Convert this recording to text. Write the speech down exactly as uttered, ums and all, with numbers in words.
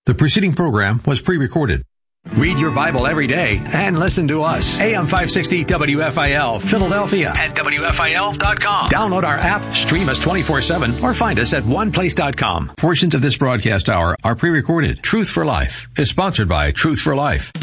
The preceding program was pre-recorded. Read your Bible every day and listen to us. A M five sixty W F I L, Philadelphia at W F I L dot com. Download our app, stream us twenty-four seven, or find us at one place dot com. Portions of this broadcast hour are pre-recorded. Truth for Life is sponsored by Truth for Life.